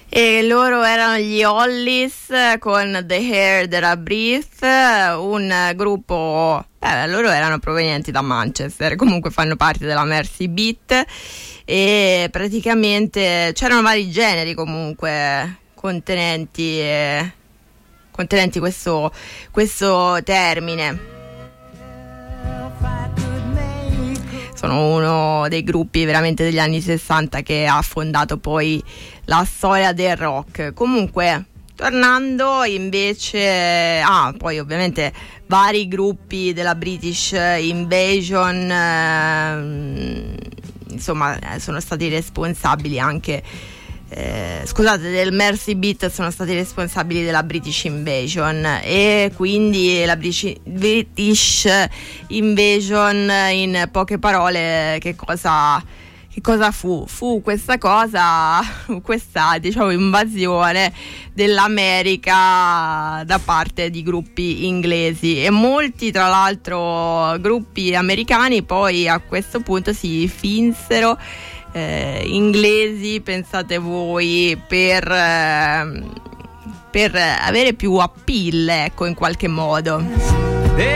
E loro erano gli Hollies con The Air That I Breathe, un gruppo, loro erano provenienti da Manchester, comunque fanno parte della Mersey Beat, e praticamente c'erano vari generi comunque contenenti questo termine. Sono uno dei gruppi veramente degli anni 60 che ha fondato poi la storia del rock. Comunque, tornando invece, poi ovviamente vari gruppi della British Invasion, insomma, sono stati responsabili anche, del Mersey Beat, sono stati responsabili della British Invasion, e quindi la British Invasion, in poche parole, che cosa fu? Fu questa diciamo invasione dell'America da parte di gruppi inglesi, e molti tra l'altro gruppi americani poi a questo punto si finsero inglesi, pensate voi, per avere più appeal, ecco, in qualche modo.